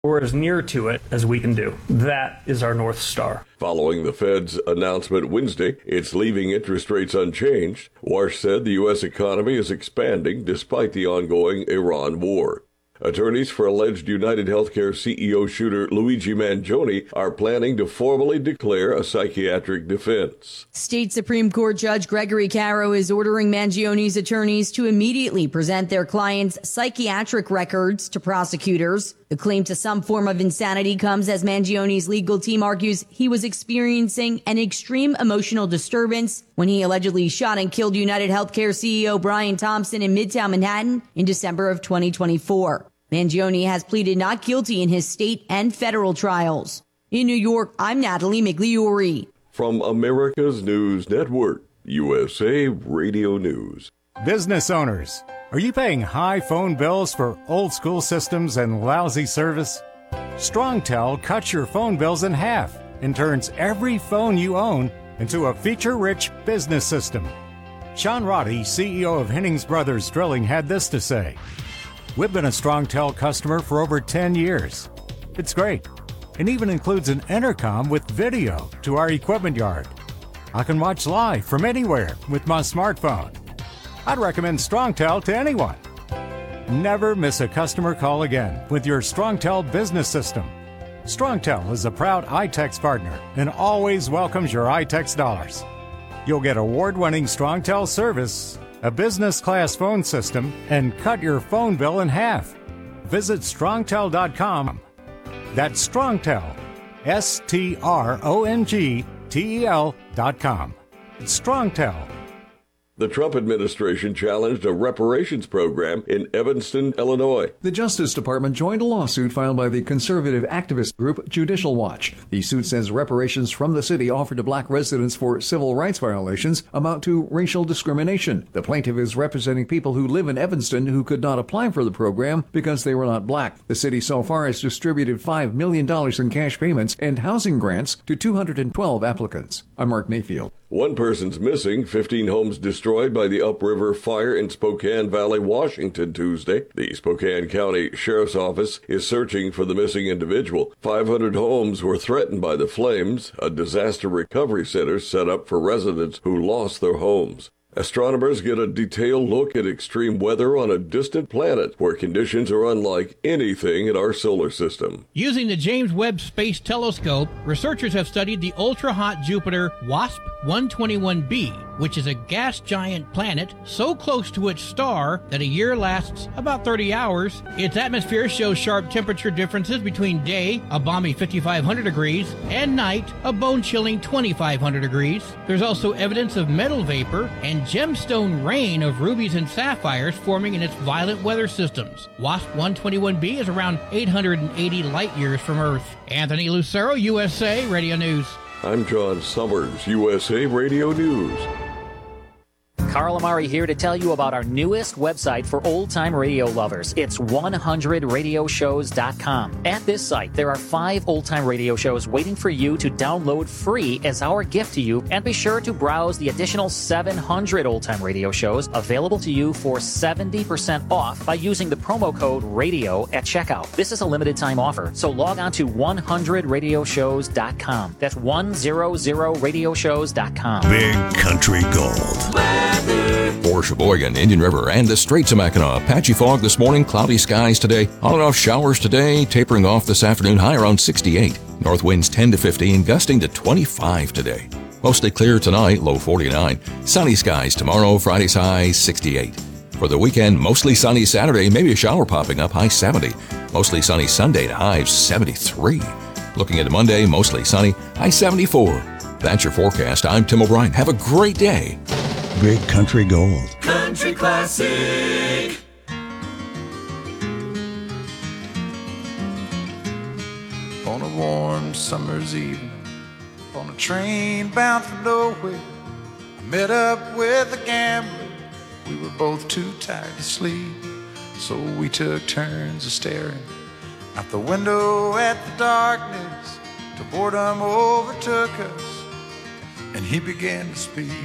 or as near to it as we can do. That is our North Star. Following the Fed's announcement Wednesday, it's leaving interest rates unchanged. Warsh said the U.S. economy is expanding despite the ongoing Iran war. Attorneys for alleged United Healthcare CEO shooter Luigi Mangione are planning to formally declare a psychiatric defense. State Supreme Court Judge Gregory Caro is ordering Mangione's attorneys to immediately present their client's psychiatric records to prosecutors. The claim to some form of insanity comes as Mangione's legal team argues he was experiencing an extreme emotional disturbance when he allegedly shot and killed United Healthcare CEO Brian Thompson in Midtown Manhattan in December of 2024. Mangione has pleaded not guilty in his state and federal trials. In New York, I'm Natalie Migliori. From America's News Network, USA Radio News. Business owners, are you paying high phone bills for old school systems and lousy service? StrongTel cuts your phone bills in half and turns every phone you own into a feature-rich business system. Sean Roddy, CEO of Hennings Brothers Drilling, had this to say. We've been a StrongTel customer for over 10 years. It's great, and even includes an intercom with video to our equipment yard. I can watch live from anywhere with my smartphone. I'd recommend StrongTel to anyone. Never miss a customer call again with your StrongTel business system. StrongTel is a proud iTex partner and always welcomes your iTex dollars. You'll get award-winning StrongTel service, a business-class phone system, and cut your phone bill in half. Visit strongtel.com. That's StrongTel, StrongTel.com. It's StrongTel. The Trump administration challenged a reparations program in Evanston, Illinois. The Justice Department joined a lawsuit filed by the conservative activist group Judicial Watch. The suit says reparations from the city offered to black residents for civil rights violations amount to racial discrimination. The plaintiff is representing people who live in Evanston who could not apply for the program because they were not black. The city so far has distributed $5 million in cash payments and housing grants to 212 applicants. I'm Mark Mayfield. One person's missing, 15 homes destroyed by the upriver fire in Spokane Valley, Washington, Tuesday. The Spokane County Sheriff's Office is searching for the missing individual. 500 homes were threatened by the flames, a disaster recovery center set up for residents who lost their homes. Astronomers get a detailed look at extreme weather on a distant planet where conditions are unlike anything in our solar system. Using the James Webb Space Telescope, researchers have studied the ultra-hot Jupiter WASP 121b, which is a gas giant planet so close to its star that a year lasts about 30 hours. Its atmosphere shows sharp temperature differences between day, a balmy 5,500 degrees, and night, a bone-chilling 2,500 degrees. There's also evidence of metal vapor and gemstone rain of rubies and sapphires forming in its violent weather systems. WASP 121b is around 880 light years from Earth. Anthony Lucero, USA Radio News. I'm John Summers, USA Radio News. Carl Amari here to tell you about our newest website for old-time radio lovers. It's 100radioshows.com. At this site, there are 5 old-time radio shows waiting for you to download free as our gift to you, and be sure to browse the additional 700 old-time radio shows available to you for 70% off by using the promo code RADIO at checkout. This is a limited-time offer, so log on to 100radioshows.com. That's 100radioshows.com. Big Country Gold. For Sheboygan, Indian River, and the Straits of Mackinac, patchy fog this morning, cloudy skies today, on and off showers today, tapering off this afternoon, high around 68. North winds 10 to 15, gusting to 25 today. Mostly clear tonight, low 49. Sunny skies tomorrow, Friday's high 68. For the weekend, mostly sunny Saturday, maybe a shower popping up, high 70. Mostly sunny Sunday to high 73. Looking into Monday, mostly sunny, high 74. That's your forecast. I'm Tim O'Brien. Have a great day. Big Country Gold. Country Classic. On a warm summer's evening, on a train bound for nowhere, I met up with a gambler. We were both too tired to sleep, so we took turns of staring out the window at the darkness till boredom overtook us and he began to speak.